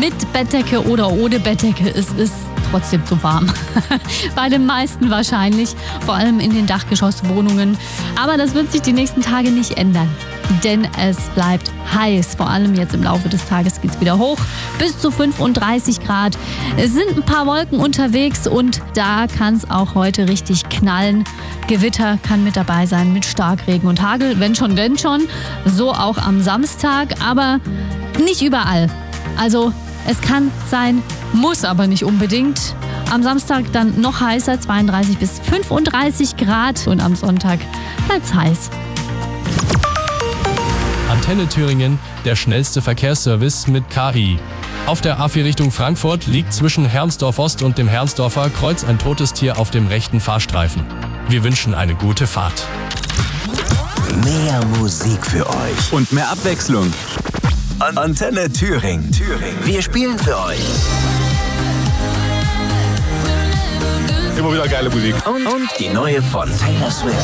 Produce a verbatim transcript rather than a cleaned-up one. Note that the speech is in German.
Mit Bettdecke oder ohne Bettdecke, es ist trotzdem zu warm. Bei den meisten wahrscheinlich, vor allem in den Dachgeschosswohnungen. Aber das wird sich die nächsten Tage nicht ändern. Denn es bleibt heiß. Vor allem jetzt im Laufe des Tages geht es wieder hoch. Bis zu fünfunddreißig Grad. Es sind ein paar Wolken unterwegs und da kann es auch heute richtig knallen. Gewitter kann mit dabei sein mit Starkregen und Hagel. Wenn schon, denn schon. So auch am Samstag, aber nicht überall. Also es kann sein, muss aber nicht unbedingt. Am Samstag dann noch heißer, zweiunddreißig bis fünfunddreißig Grad. Und am Sonntag bleibt's heiß. Antenne Thüringen, der schnellste Verkehrsservice mit K I. Auf der A vier Richtung Frankfurt liegt zwischen Hermsdorf Ost und dem Hermsdorfer Kreuz ein totes Tier auf dem rechten Fahrstreifen. Wir wünschen eine gute Fahrt. Mehr Musik für euch. Und mehr Abwechslung. An- Antenne Thüringen. Thüringen. Wir spielen für euch. Immer wieder geile Musik. Und, und die neue von Taylor Swift.